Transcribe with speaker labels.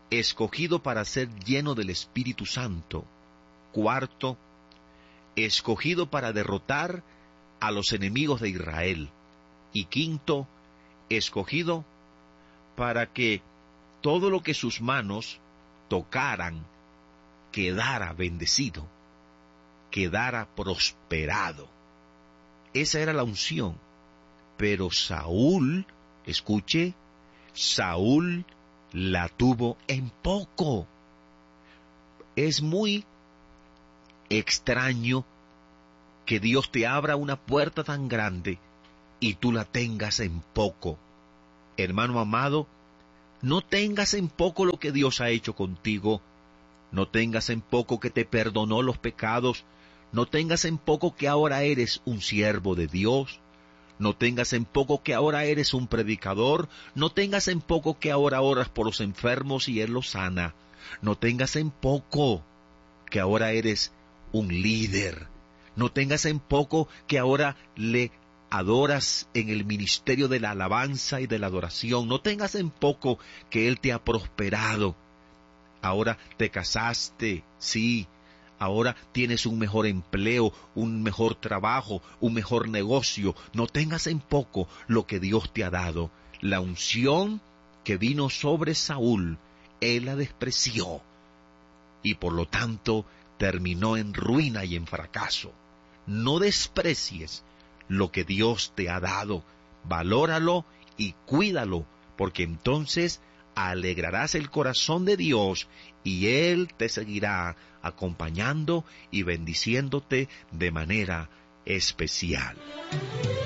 Speaker 1: escogido para ser lleno del Espíritu Santo. Cuarto, escogido para derrotar a los enemigos de Israel. Y quinto, escogido para que todo lo que sus manos tocaran quedara bendecido, quedara prosperado. Esa era la unción. Pero Saúl, escuche, Saúl la tuvo en poco. Es muy extraño que Dios te abra una puerta tan grande y tú la tengas en poco. Hermano amado, no tengas en poco lo que Dios ha hecho contigo. No tengas en poco que te perdonó los pecados. No tengas en poco que ahora eres un siervo de Dios. No tengas en poco que ahora eres un predicador. No tengas en poco que ahora oras por los enfermos y Él los sana. No tengas en poco que ahora eres un líder. No tengas en poco que ahora le adoras en el ministerio de la alabanza y de la adoración. No tengas en poco que Él te ha prosperado. Ahora te casaste, sí. Ahora tienes un mejor empleo, un mejor trabajo, un mejor negocio. No tengas en poco lo que Dios te ha dado. La unción que vino sobre Saúl, él la despreció. Y por lo tanto terminó en ruina y en fracaso. No desprecies lo que Dios te ha dado. Valóralo y cuídalo, porque entonces alegrarás el corazón de Dios y Él te seguirá acompañando y bendiciéndote de manera especial.